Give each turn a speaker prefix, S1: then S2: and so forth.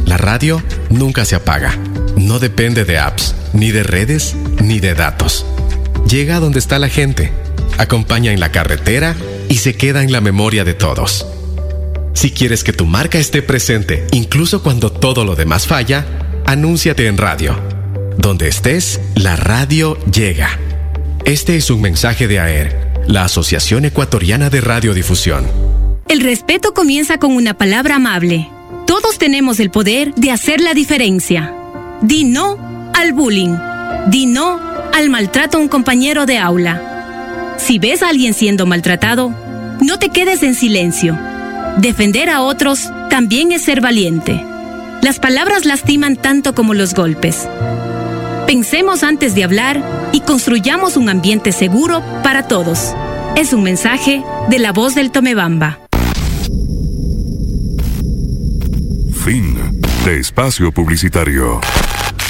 S1: La radio nunca se apaga. No depende de apps, ni de redes, ni de datos. Llega donde está la gente, acompaña en la carretera y se queda en la memoria de todos. Si quieres que tu marca esté presente, incluso cuando todo lo demás falla, anúnciate en radio. Donde estés, la radio llega. Este es un mensaje de AER, la Asociación Ecuatoriana de Radiodifusión.
S2: El respeto comienza con una palabra amable. Todos tenemos el poder de hacer la diferencia. Di no al bullying. Di no al maltrato a un compañero de aula. Si ves a alguien siendo maltratado, no te quedes en silencio. Defender a otros también es ser valiente. Las palabras lastiman tanto como los golpes. Pensemos antes de hablar y construyamos un ambiente seguro para todos. Es un mensaje de La Voz del Tomebamba.
S3: Fin de espacio publicitario.